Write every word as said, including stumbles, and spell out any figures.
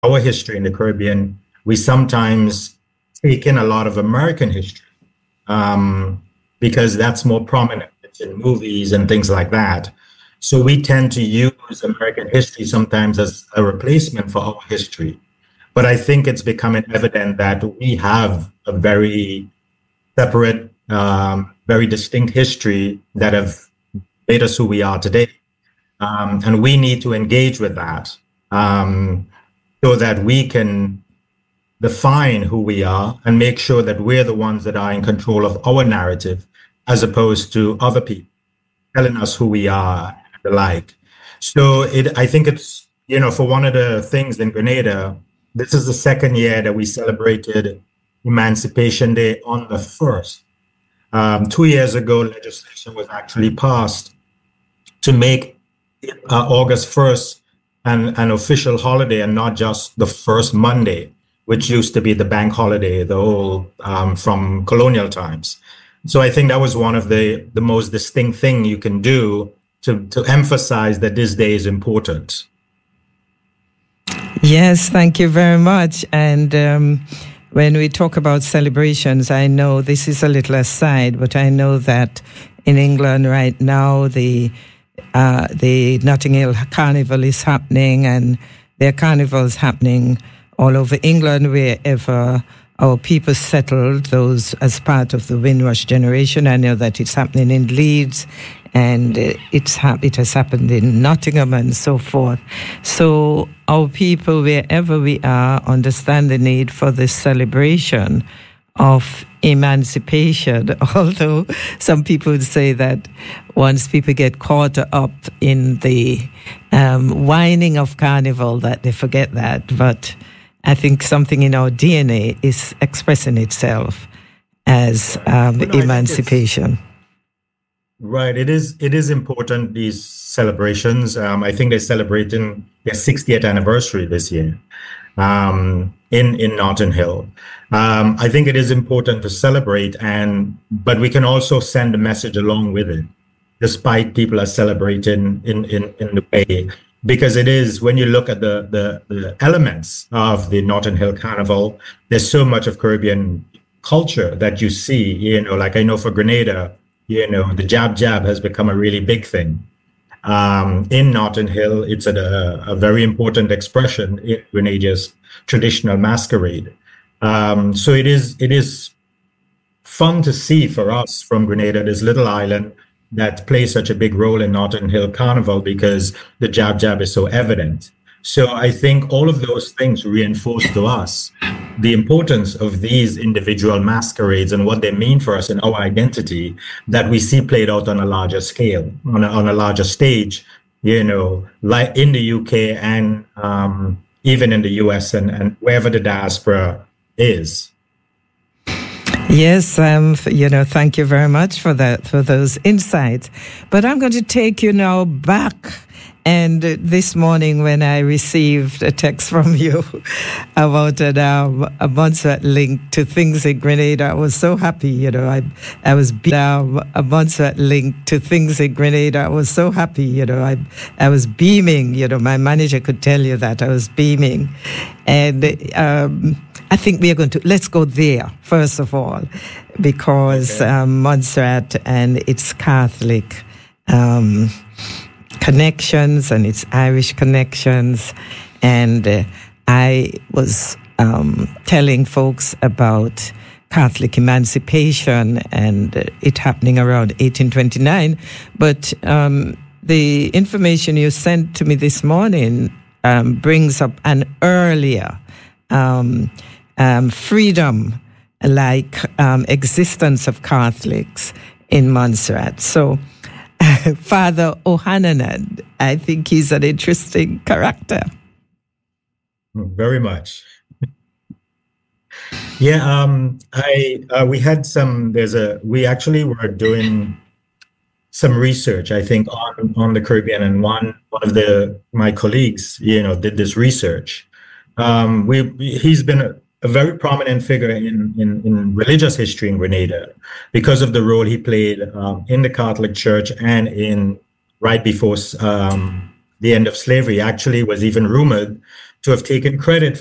our history in the Caribbean, we sometimes take in a lot of American history um, because that's more prominent. It's in movies and things like that. So we tend to use American history sometimes as a replacement for our history. But I think it's becoming evident that we have a very separate, um, very distinct history that have made us who we are today. Um, and we need to engage with that um, so that we can define who we are and make sure that we're the ones that are in control of our narrative as opposed to other people telling us who we are and the like. So it, I think it's, you know, for one of the things in Grenada, this is the second year that we celebrated Emancipation Day on the first. Um, two years ago, legislation was actually passed to make uh, August first an, an official holiday and not just the first Monday, which used to be the bank holiday, the whole um, from colonial times. So I think that was one of the, the most distinct thing you can do to, to emphasize that this day is important. Yes, thank you very much. And um, when we talk about celebrations, I know this is a little aside, but I know that in England right now, the uh, the Notting Hill Carnival is happening, and there are carnivals happening all over England, wherever our people settled, those as part of the Windrush generation. I know that it's happening in Leeds, and it's ha- it has happened in Nottingham and so forth. So our people, wherever we are, understand the need for this celebration of emancipation, although some people would say that once people get caught up in the um, whining of carnival, that they forget that. But I think something in our D N A is expressing itself as um, well, no, emancipation. Right. It is It is important, these celebrations. Um, I think they're celebrating their sixtieth anniversary this year um, in, in Notting Hill. Um, I think it is important to celebrate, and but we can also send a message along with it, despite people are celebrating in, in, in the way. Because it is, when you look at the, the, the elements of the Notting Hill Carnival, there's so much of Caribbean culture that you see, you know, like I know for Grenada, you know, the jab jab has become a really big thing. Um, in Notting Hill, it's a, a very important expression in Grenada's traditional masquerade. Um, so it is it is fun to see for us from Grenada, this little island that plays such a big role in Notting Hill Carnival, because the jab jab is so evident. So I think all of those things reinforce to us the importance of these individual masquerades and what they mean for us in our identity that we see played out on a larger scale, on a, on a larger stage, you know, like in the U K and um, even in the U S and, and wherever the diaspora is. Yes, um, you know, thank you very much for that, for those insights. But I'm going to take you now back. And this morning, when I received a text from you about an, um, a Montserrat link to things in Grenada, I was so happy. You know, I I was be- um, a Montserrat link to things in Grenada. I was so happy. You know, I I was beaming. You know, my manager could tell you that I was beaming, and um, I think we are going to let's go there first of all, because okay. um, Montserrat and its Catholic Um, connections and its Irish connections. And uh, I was um, telling folks about Catholic emancipation and uh, it happening around eighteen twenty-nine. But um, the information you sent to me this morning um, brings up an earlier um, um, freedom-like um, existence of Catholics in Montserrat. So Father O'Hanlon, I think he's an interesting character. Very much. Yeah, um, I uh, we had some. There's a. We actually were doing some research, I think, on on the Caribbean, and one one of the my colleagues, you know, did this research. Um, we he's been a, a very prominent figure in, in in religious history in Grenada because of the role he played um, in the Catholic Church and in right before um, the end of slavery. Actually, was even rumored to have taken credit